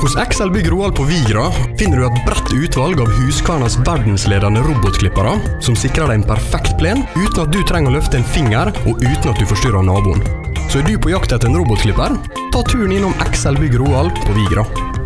Hos XL Bygg Roald på Vigra finner du et bredt utvalg av Husqvarnas verdensledende robotklippere som sikrer deg en perfekt plen uten at du trenger å løfte en finger og uten at du forstyrrer naboen. Så er du på jakt etter en robotklipper? Ta turen innom XL Bygg Roald på Vigra.